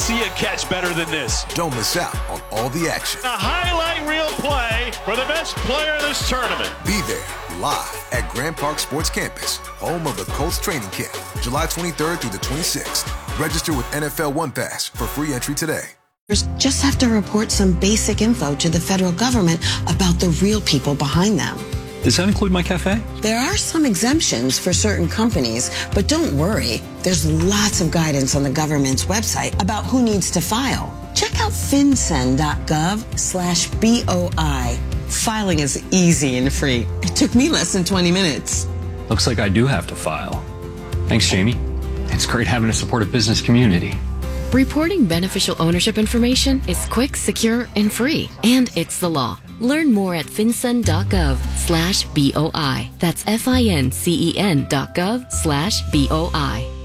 see a catch better than this. Don't miss out on all the action. A highlight reel play for the best player in this tournament. Be there live at Grand Park Sports Campus, home of the Colts training camp, July 23rd through the 26th. Register with NFL One Pass for free entry today. Just have to report some basic info to the federal government about the real people behind them. Does that include my cafe? There are some exemptions for certain companies, but don't worry. There's lots of guidance on the government's website about who needs to file. Check out fincen.gov/BOI. Filing is easy and free. It took me less than 20 minutes. Looks like I do have to file. Thanks, Jamie. It's great having a supportive business community. Reporting beneficial ownership information is quick, secure, and free. And it's the law. Learn more at fincen.gov/BOI. That's FINCEN.gov/BOI.